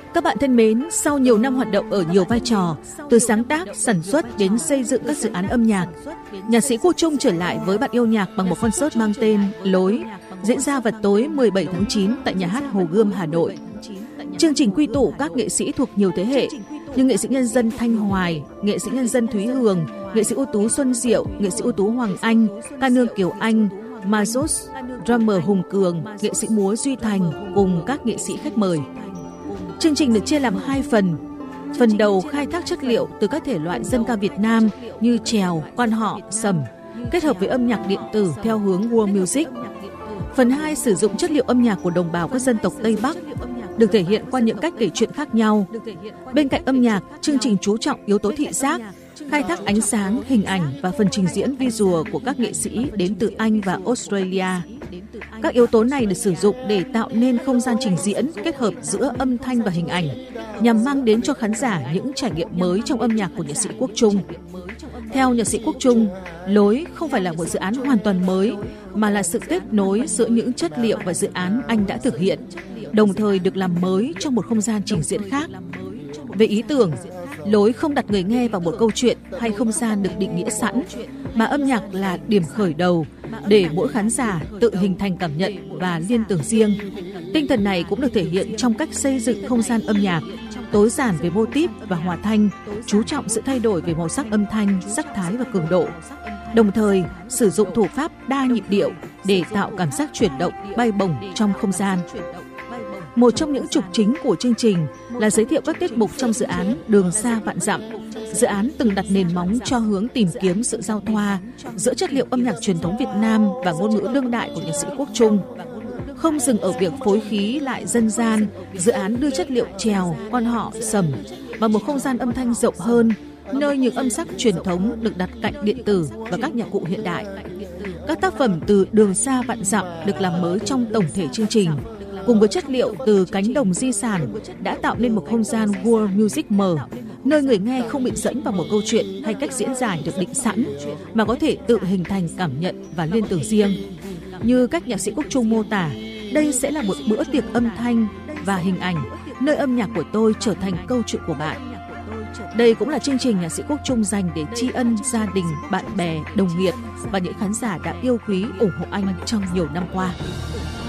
Các bạn thân mến, sau nhiều năm hoạt động ở nhiều vai trò, từ sáng tác, sản xuất đến xây dựng các dự án âm nhạc, nhạc sĩ Quốc Trung trở lại với bạn yêu nhạc bằng một concert mang tên Lối, diễn ra vào tối 17 tháng 9 tại Nhà hát Hồ Gươm, Hà Nội. Chương trình quy tụ các nghệ sĩ thuộc nhiều thế hệ như nghệ sĩ nhân dân Thanh Hoài, nghệ sĩ nhân dân Thúy Hường, nghệ sĩ ưu tú Xuân Diệu, nghệ sĩ ưu tú Hoàng Anh, ca nương Kiều Anh, Mazos, drummer Hùng Cường, nghệ sĩ múa Duy Thành cùng các nghệ sĩ khách mời. Chương trình được chia làm 2 phần. Phần đầu khai thác chất liệu từ các thể loại dân ca Việt Nam như chèo, quan họ, sẩm, kết hợp với âm nhạc điện tử theo hướng world music. Phần 2 sử dụng chất liệu âm nhạc của đồng bào các dân tộc Tây Bắc, được thể hiện qua những cách kể chuyện khác nhau. Bên cạnh âm nhạc, chương trình chú trọng yếu tố thị giác, khai thác ánh sáng, hình ảnh và phần trình diễn visual của các nghệ sĩ đến từ Anh và Australia. Các yếu tố này được sử dụng để tạo nên không gian trình diễn kết hợp giữa âm thanh và hình ảnh, nhằm mang đến cho khán giả những trải nghiệm mới trong âm nhạc của nhạc sĩ Quốc Trung. Theo nhạc sĩ Quốc Trung, Lối không phải là một dự án hoàn toàn mới, mà là sự kết nối giữa những chất liệu và dự án anh đã thực hiện, đồng thời được làm mới trong một không gian trình diễn khác. Về ý tưởng, Lối không đặt người nghe vào một câu chuyện hay không gian được định nghĩa sẵn, mà âm nhạc là điểm khởi đầu để mỗi khán giả tự hình thành cảm nhận và liên tưởng riêng. Tinh thần này cũng được thể hiện trong cách xây dựng không gian âm nhạc, tối giản về mô típ và hòa thanh, chú trọng sự thay đổi về màu sắc âm thanh, sắc thái và cường độ. Đồng thời, sử dụng thủ pháp đa nhịp điệu để tạo cảm giác chuyển động, bay bổng trong không gian. Một trong những trục chính của chương trình là giới thiệu các tiết mục trong dự án Đường Xa Vạn Dặm. Dự án từng đặt nền móng cho hướng tìm kiếm sự giao thoa giữa chất liệu âm nhạc truyền thống Việt Nam và ngôn ngữ đương đại của nhạc sĩ Quốc Trung. Không dừng ở việc phối khí lại dân gian, dự án đưa chất liệu chèo, quan họ, sẩm vào một không gian âm thanh rộng hơn, nơi những âm sắc truyền thống được đặt cạnh điện tử và các nhạc cụ hiện đại. Các tác phẩm từ Đường Xa Vạn Dặm được làm mới trong tổng thể chương trình, cùng với chất liệu từ cánh đồng di sản đã tạo nên một không gian world music mở, nơi người nghe không bị dẫn vào một câu chuyện hay cách diễn giải được định sẵn, mà có thể tự hình thành cảm nhận và liên tưởng riêng. Như cách nhạc sĩ Quốc Trung mô tả, đây sẽ là một bữa tiệc âm thanh và hình ảnh, nơi âm nhạc của tôi trở thành câu chuyện của bạn. Đây cũng là chương trình nhạc sĩ Quốc Trung dành để tri ân gia đình, bạn bè, đồng nghiệp và những khán giả đã yêu quý, ủng hộ anh trong nhiều năm qua.